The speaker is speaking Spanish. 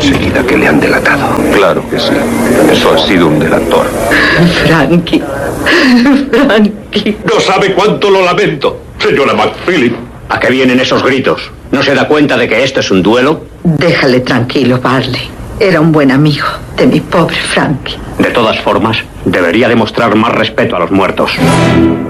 enseguida que le han delatado. Claro que sí. Eso ha sido un delator. Frankie. Frankie. No sabe cuánto lo lamento, señora McPhillips. ¿A qué vienen esos gritos? ¿No se da cuenta de que esto es un duelo? Déjale tranquilo, Barley. Era un buen amigo de mi pobre Frankie. De todas formas, debería demostrar más respeto a los muertos.